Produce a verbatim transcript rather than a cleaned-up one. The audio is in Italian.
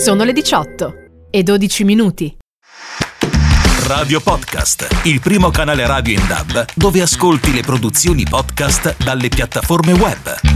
Sono le diciotto e dodici minuti. Radio Podcast, il primo canale radio in D A B dove ascolti le produzioni podcast dalle piattaforme web.